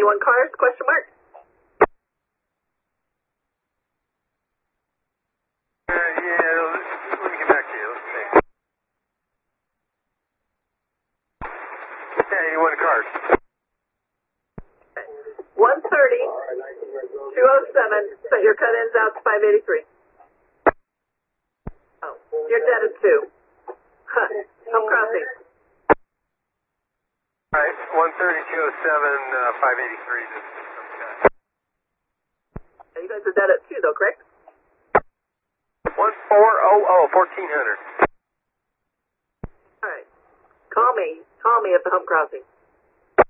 Anyone cars? Question mark. Let me get back to you. Let's see. Yeah, 81 cars. 130, 207, set your cut ends out to 583. Oh, you're dead at 2. Home crossing. Alright, 130, 207, 583. You guys are dead at 2 though, correct? 1400, 1400. Alright. Call me at the home crossing.